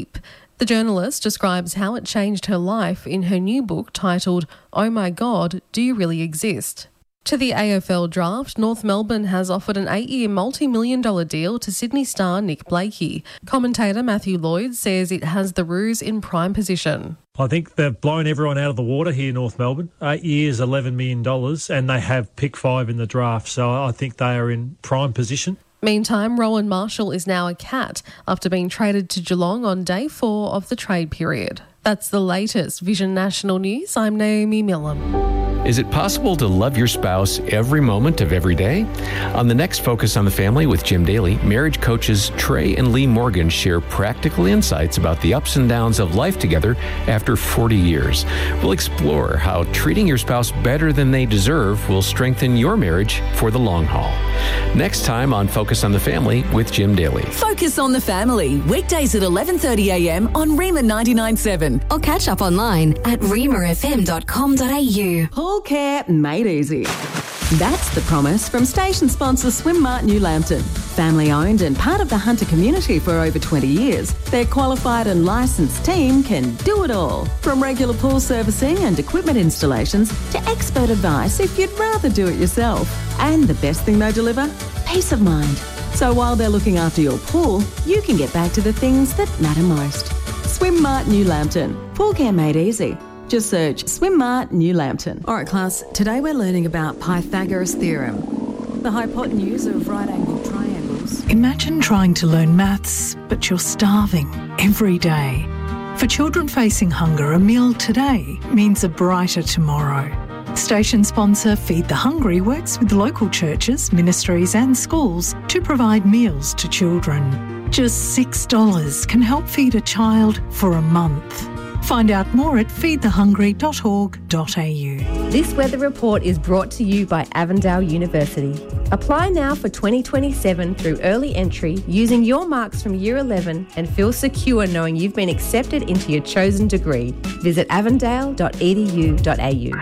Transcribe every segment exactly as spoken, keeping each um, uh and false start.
The journalist describes how it changed her life in her new book titled Oh My God, Do You Really Exist? To the A F L draft, North Melbourne has offered an eight-year multi-million dollar deal to Sydney star Nick Blakey. Commentator Matthew Lloyd says it has the Roos in prime position. I think they've blown everyone out of the water here in North Melbourne. Eight years, eleven million dollars, and they have pick five in the draft, so I think they are in prime position. Meantime, Rowan Marshall is now a Cat after being traded to Geelong on day four of the trade period. That's the latest Vision National News. I'm Naomi Millam. Is it possible to love your spouse every moment of every day? On the next Focus on the Family with Jim Daly, marriage coaches Trey and Lee Morgan share practical insights about the ups and downs of life together after forty years. We'll explore how treating your spouse better than they deserve will strengthen your marriage for the long haul. Next time on Focus on the Family with Jim Daly. Focus on the Family, weekdays at eleven thirty a m on Rima ninety-nine point seven. Or catch up online at rima f m dot com dot a u. Pool care made easy. That's the promise from station sponsor Swimmart New Lambton. Family owned and part of the Hunter community for over twenty years, their qualified and licensed team can do it all. From regular pool servicing and equipment installations to expert advice if you'd rather do it yourself. And the best thing they deliver? Peace of mind. So while they're looking after your pool, you can get back to the things that matter most. Swimmart New Lambton. Pool care made easy. Just search Swimmart New Lambton. All right, class, today we're learning about Pythagoras' theorem, the hypotenuse of right-angled triangles. Imagine trying to learn maths, but you're starving every day. For children facing hunger, a meal today means a brighter tomorrow. Station sponsor Feed the Hungry works with local churches, ministries and schools to provide meals to children. Just six dollars can help feed a child for a month. Find out more at feed the hungry dot org dot a u. This weather report is brought to you by Avondale University. Apply now for twenty twenty-seven through early entry using your marks from Year eleven and feel secure knowing you've been accepted into your chosen degree. Visit avondale dot e d u dot a u.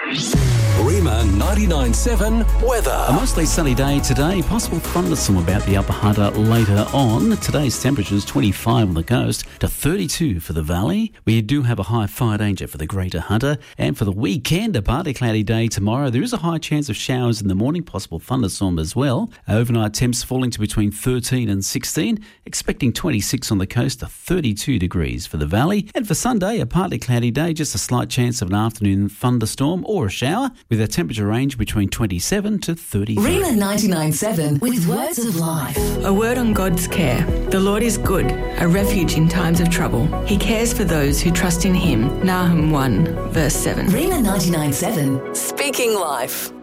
Rima ninety-nine point seven weather. A mostly sunny day today. Possible thunderstorm about the Upper Hunter later on. Today's temperatures twenty-five on the coast to thirty-two for the valley. We do have a high fire danger for the Greater Hunter. And for the weekend, a partly cloudy day tomorrow. There is a high chance of showers in the morning, possible thunderstorm as well. Overnight temps falling to between thirteen and sixteen. Expecting twenty-six on the coast to thirty-two degrees for the valley. And for Sunday, a partly cloudy day. Just a slight chance of an afternoon thunderstorm or a shower, with a temperature range between twenty-seven to thirty-three. Rima ninety-nine point seven with words of life. A word on God's care. The Lord is good, a refuge in times of trouble. He cares for those who trust in him. Nahum one, verse seven. Rima ninety-nine point seven, speaking life.